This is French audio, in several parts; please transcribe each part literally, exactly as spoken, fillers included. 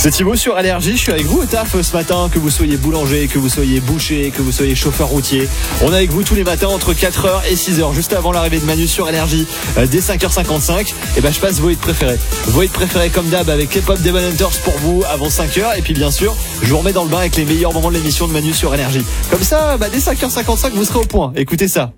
C'est Thibaut sur Énergie, je suis avec vous au taf ce matin, que vous soyez boulanger, que vous soyez boucher, que vous soyez chauffeur routier. On est avec vous tous les matins entre quatre heures et six heures, juste avant l'arrivée de Manu sur Énergie, euh, dès cinq heures cinquante-cinq. Et ben je passe vos hits préférés. Vos hits préférés comme d'hab avec K-pop Demon Hunters pour vous avant cinq heures. Et puis bien sûr, je vous remets dans le bain avec les meilleurs moments de l'émission de Manu sur Énergie. Comme ça, bah, dès cinq heures cinquante-cinq, vous serez au point. Écoutez ça.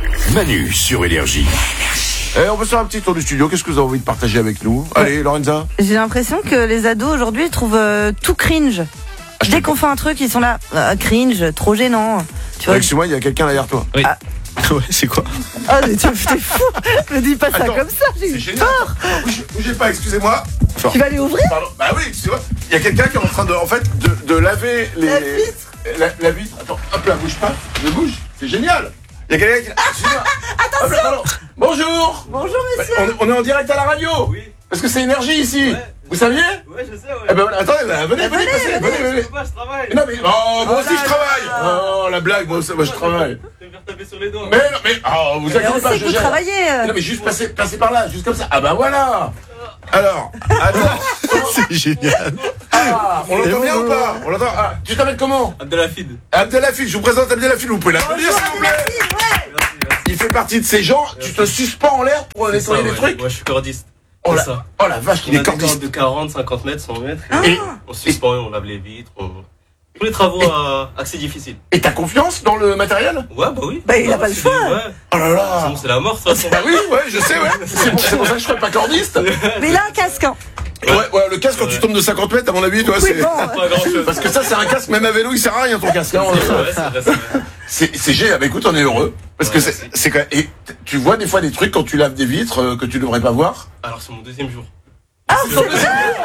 Manu sur Énergie. Eh, on va faire un petit tour du studio. Qu'est-ce que vous avez envie de partager avec nous? Allez, Lorenza. J'ai l'impression que les ados aujourd'hui ils trouvent euh, tout cringe. Ah, Dès qu'on fait un truc, ils sont là, euh, cringe, trop gênant. Tu vois. Excuse-moi, il y a quelqu'un derrière toi. Oui. Ah. Ouais, c'est quoi? Oh, mais t'es fou. Me dis pas ça Attends, comme ça, j'ai c'est eu génial. peur. Attends, bougez, bougez pas, excusez-moi. Tu vas aller ouvrir? Pardon. Bah oui, excusez-moi. Il y a quelqu'un qui est en train de, en fait, de, de laver les. La vitre. La, la vitre. Attends, hop là, bouge pas. Ne bouge. C'est génial. Il y a quelqu'un qui. Ah, excusez-moi. Hop là, pardon. Bonjour. Bonjour monsieur. On, on est en direct à la radio. Oui. Parce que c'est Énergie ici. Ouais. Vous saviez? Ouais, je sais, ouais. Eh ben voilà, attendez, bah, venez, venez, venez, passez, venez. venez, venez. Je sais pas, je travaille. Non mais, oh, moi Oh aussi là je travaille. là. Oh, la blague, moi, aussi, moi je travaille. Je vais me faire taper sur les doigts. Mais non, mais, oh, vous Mais inquiétez on pas, sait je que vous gère. travaillez. euh. Non mais juste passer, passer par là, juste comme ça. Ah bah voilà. Alors, attends. C'est génial. Ah, on l'entend bien ou pas? On l'entend. Ah, tu t'appelles comment? Abdelhafid. Abdelhafid, je vous présente Abdelhafid, vous pouvez l'applaudir s'il vous plaît. Merci, merci. Il fait partie de ces gens, tu te suspends en l'air pour C'est nettoyer ça, des ouais. trucs. Ouais, je suis cordiste. Oh C'est la, ça. oh la vache, il On a est des cordes cordiste. de quarante, cinquante mètres, cent mètres. Et, On se suspend, on lave les vitres. On... Tous les travaux à accès difficile. et t'as confiance dans le matériel? Ouais, bah oui. Bah, il a Ah, pas le c'est- choix. Ouais. Oh là là. Sinon, c'est la mort, de toute façon. Bah oui, ouais, je sais, ouais. C'est pour, c'est pour ça que je serais pas cordiste. Mais il a un casque. Hein. Ouais, ouais, le casque quand tu tombes de cinquante mètres, à mon avis, toi, Oui, c'est. bon. Pas grand chose. Parce que ça, c'est un casque, même à vélo, il sert à rien ton casque. hein. Ouais, c'est vrai, c'est vrai. C'est c'est génial. Bah écoute, on est heureux. Parce que Ouais, c'est merci. c'est quand même. Et t- tu vois des fois des trucs quand tu laves des vitres euh, que tu devrais pas voir. Alors, c'est mon deuxième jour. Ah, c'est vrai.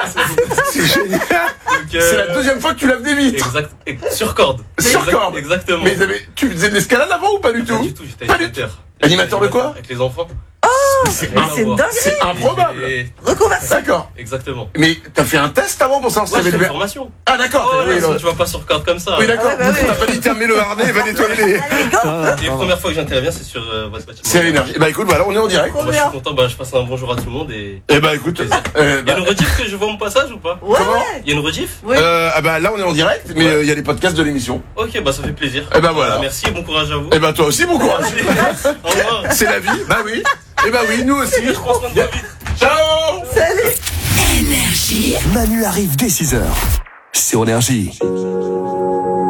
C'est génial. Donc, euh, C'est la deuxième fois que tu laves des vitres. Exact. ex- Sur corde. Sur Exact- corde. Exactement. Mais t'avais- tu faisais de l'escalade avant ou pas du Pas tout? du tout, j'étais Pas du animateur. Animateur de quoi? Avec les enfants. C'est Rien à c'est voir. dingue. c'est improbable. Et- Reconversion. D'accord. Exactement. Mais t'as fait un test avant pour savoir si Ouais, t'avais je fais le une ver- formation. Ah d'accord. Oh, oui, là, non. tu vas pas sur corde comme ça. Oui d'accord. Ah ouais, bah oui. T'as pas dit tiens mets le harnais, va nettoyer les. Allez, go. Les premières fois que j'interviens, c'est sur euh, votre bâtiment. C'est l'énergie. Bah écoute, voilà, on est en direct. Moi, je suis content, bah, je passe un bonjour à tout le monde et. Eh bah écoute. euh, Il y a bah, une rediff que je vois mon passage ou pas? Ouais, Comment ouais. Il y a une rediff? Oui. euh, ah bah là on est en direct, mais euh, il y a les podcasts de l'émission. Ok, bah ça fait plaisir. Eh ben voilà. Merci, bon courage à vous. Eh bah toi aussi bon courage. Au revoir. C'est la vie. Bah oui. Eh bah oui, nous aussi. Je prends soin de ma vie. Ciao. Salut. Manu arrive dès six heures. Sur Énergie.